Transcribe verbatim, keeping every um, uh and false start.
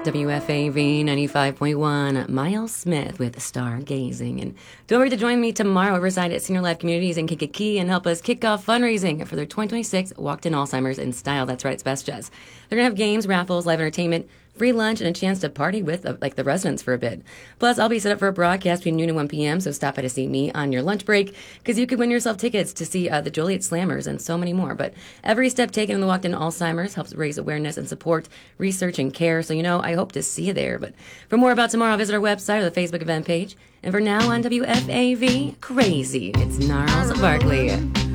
W F A V ninety-five point one. Miles Smith with Stargazing. And don't forget to join me tomorrow at Riverside at Senior Life Communities in Kankakee and help us kick off fundraising for their twenty twenty-six Walked in Alzheimer's in Style. That's right, it's Best Jazz. They're going to have games, raffles, live entertainment, free lunch, and a chance to party with uh, like the residents for a bit. Plus, I'll be set up for a broadcast between noon and one p.m., so stop by to see me on your lunch break, because you could win yourself tickets to see uh, the Joliet Slammers and so many more. But every step taken in the Walked in Alzheimer's helps raise awareness and support research and care. So, you know, I hope to see you there. But for more about tomorrow, visit our website or the Facebook event page. And for now on W F A V, crazy, it's Gnarls Barkley.